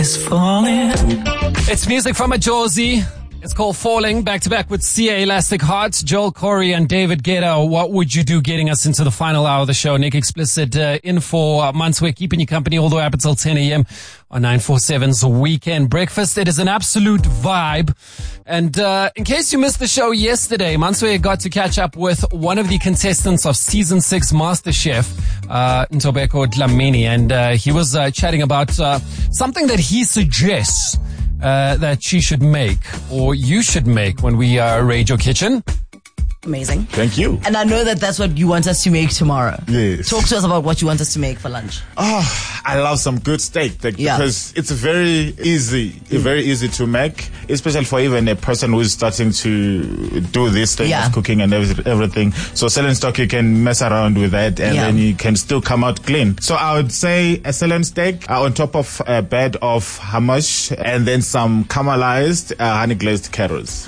It's music from a Josie. It's called Falling, back to back with Sia Elastic Heart, Joel Corey and David Guetta. What would you do getting us into the final hour of the show? Nick Explicit in for months. We're keeping you company all the way up until 10 a.m. on 947's Weekend Breakfast. It is an absolute vibe. And in case you missed the show yesterday, Manswe got to catch up with one of the contestants of Season 6 MasterChef, Ntobeko Dlamini, and he was chatting about something that he suggests that she should make, or you should make, when we raid your kitchen. Amazing. Thank you. And I know that that's what you want us to make tomorrow. Yes. Talk to us about what you want us to make for lunch. Oh, I love some good steak because it's very easy to make, especially for even a person who's starting to do this thing of cooking and everything. So selling stock, you can mess around with that and then you can still come out clean. So I would say a selling steak on top of a bed of hummus and then some caramelized honey glazed carrots.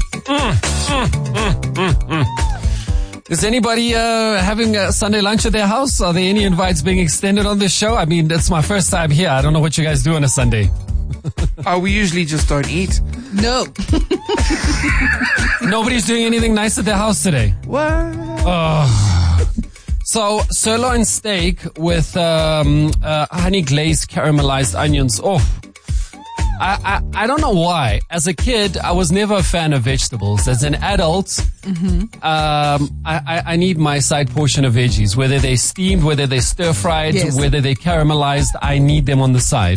Is anybody having a Sunday lunch at their house? Are there any invites being extended on this show? I mean, it's my first time here. I don't know what you guys do on a Sunday. We usually just don't eat. No. Nobody's doing anything nice at their house today. What? So, sirloin steak with honey glazed caramelized onions. I don't know why. As a kid, I was never a fan of vegetables. As an adult, I need my side portion of veggies. Whether they're steamed, whether they're stir-fried, whether they're caramelized, I need them on the side.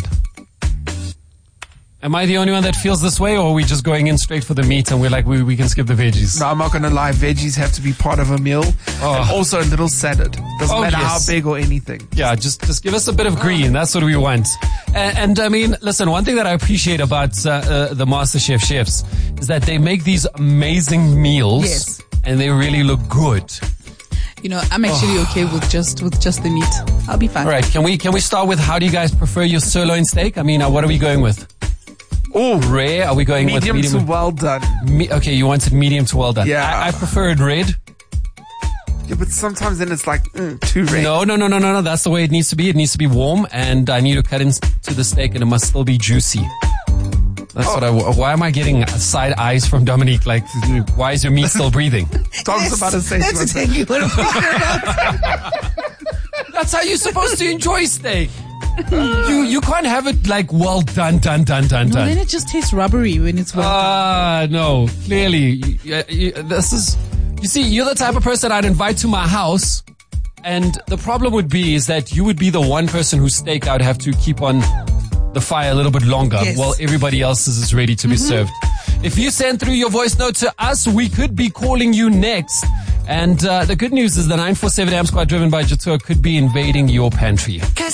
Am I the only one that feels this way, or are we just going in straight for the meat and we're like, we can skip the veggies? No, I'm not going to lie. Veggies have to be part of a meal. And also a little salad. Doesn't matter how big or anything. Yeah, just give us a bit of green. That's what we want. And I mean, listen, one thing that I appreciate about the MasterChef chefs is that they make these amazing meals and they really look good. You know, I'm actually okay with just the meat. I'll be fine. All right, can we start with how do you guys prefer your sirloin steak? I mean, what are we going with? Oh, rare? Are we going medium with medium to well done? Okay, you wanted medium to well done. Yeah. I prefer it red. Yeah, but sometimes then it's like too red. No. That's the way it needs to be. It needs to be warm, and I need to cut into the steak, and it must still be juicy. That's what why am I getting side eyes from Dominique? Like, why is your meat still breathing? Tom's about to say something. That's how you're supposed to enjoy steak. You can't have it like well done. No, then it just tastes rubbery when it's well done. No. Clearly, this is. You see, you're the type of person I'd invite to my house, and the problem would be is that you would be the one person whose steak I'd have to keep on the fire a little bit longer while everybody else's is ready to be served. If you send through your voice note to us, we could be calling you next. And the good news is the 947 Am Squad driven by Jatur could be invading your pantry.